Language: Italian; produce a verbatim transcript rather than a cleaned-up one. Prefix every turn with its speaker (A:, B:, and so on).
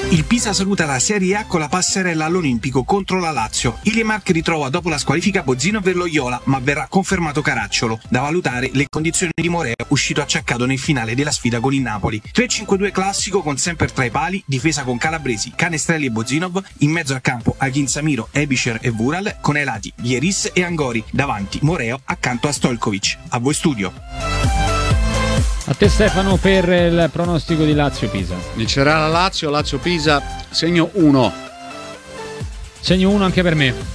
A: Il Pisa saluta la Serie A con la passerella all'Olimpico contro la Lazio. Ilimark ritrova dopo la squalifica Bozzino per lo Iola, ma verrà confermato Caracciolo. Da valutare le condizioni di Moreo, uscito acciaccato nel finale della sfida con il Napoli. tre cinque due classico con sempre tra i pali, difesa con Calabresi, Canestrelli e Bozinov, in mezzo al campo Aghin Samiro, Ebischer e Vural, con ai lati Vieris e Angori, davanti Moreo accanto a Stojkovic. A voi studio.
B: A te Stefano per il pronostico di Lazio-Pisa.
C: Vincerà la Lazio, Lazio-Pisa, segno uno.
B: Segno uno anche per me.